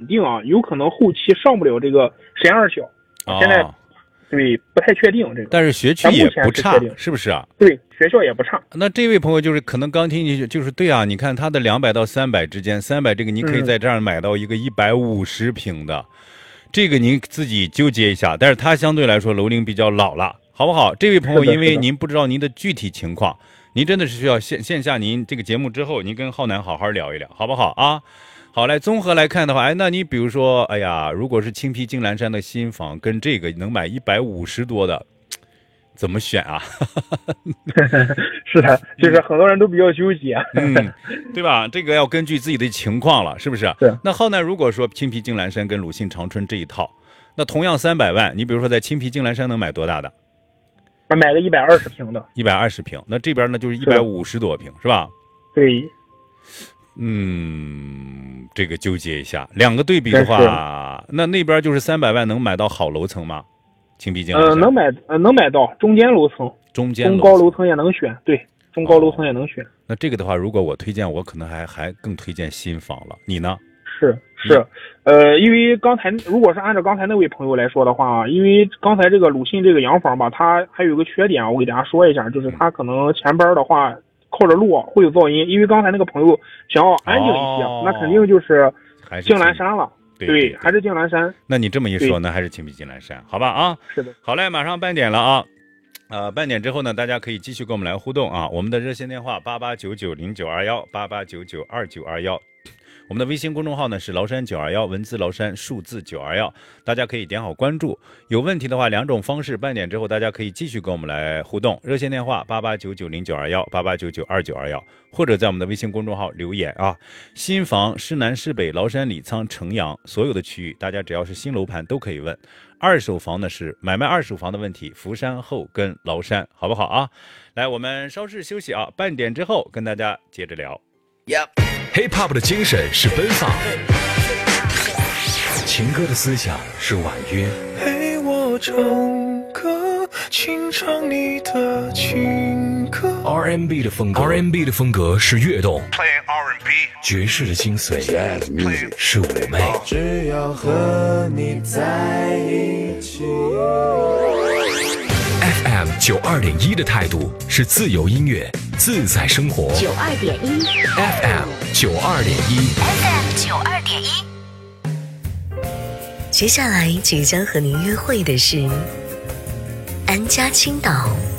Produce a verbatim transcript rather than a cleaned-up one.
定啊，有可能后期上不了这个沈二小。 哦、 现在对不太确定这个， 但是学区也不差，是, 是不是啊？ 对，学校也不差。 那这位朋友就是可能刚听进去，就是对啊，你看他的两百到三百之间，三百这个你可以在这儿买到一个一百五十平的、嗯，这个您自己纠结一下。但是他相对来说楼龄比较老了，好不好？这位朋友，因为您不知道您的具体情况，您真的是需要线线下您这个节目之后，您跟浩南好好聊一聊，好不好啊？好，来综合来看的话，哎，那你比如说，哎呀，如果是青皮金兰山的新房跟这个能买一百五十多的，怎么选啊？ 是的，就是很多人都比较纠结， 嗯，对吧？这个要根据自己的情况了，是不是？ 是。 那浩南如果说青皮金兰山跟鲁信长春这一套，那同样三百万，你比如说在青皮金兰山能买多大的？ 买个一百二十平的。 一百二十平，那这边呢就是一百五十多平，是吧？ 对。 嗯，这个纠结一下，两个对比的话，那那边就是三百万能买到好楼层吗？青皮金兰山， 呃，能买，呃，能买到中间楼层， 中间中高楼层也能选，对，中高楼层也能选。哦、 那这个的话，如果我推荐，我可能还还更推荐新房了。你呢？ 是是，呃，因为刚才如果是按照刚才那位朋友来说的话，因为刚才这个鲁信这个洋房吧，它还有个缺点，我给大家说一下，就是它可能前边的话。靠着路会有噪音，因为刚才那个朋友想要安静一些，哦、那肯定就是静兰山了。 对, 对, 对，还是静兰山。 那你这么一说，那还是青皮金兰山，好吧啊？ 是的。 好嘞，马上半点了啊。呃，半点之后呢，大家可以继续跟我们来互动啊。我们的热线电话八八九九零九二幺八八九九二九二幺。我们的微信公众号呢是崂山九二幺，文字崂山，数字九二幺，大家可以点好关注。有问题的话，两种方式，半点之后大家可以继续跟我们来互动。热线电话八八九九零九二幺，八八九九二九二幺，或者在我们的微信公众号留言啊。新房市南市北、崂山、李沧、城阳所有的区域，大家只要是新楼盘都可以问。二手房呢是买卖二手房的问题，福山后跟崂山，好不好啊？来，我们稍事休息啊，半点之后跟大家接着聊。 Hip Hop 的精神是奔放，情歌的思想是婉约。 陪我唱歌，请唱你的情歌。 R and B 的风格 ，R and B 的风格是跃动。 Playing R and B， 爵士的精髓是妩媚。 只要和你在一起。 F M 九二点一的态度是自由音乐，自在生活。 九二点一 F M 九二点一 F M 九二点一。接下来即将和您约会的是安家青岛。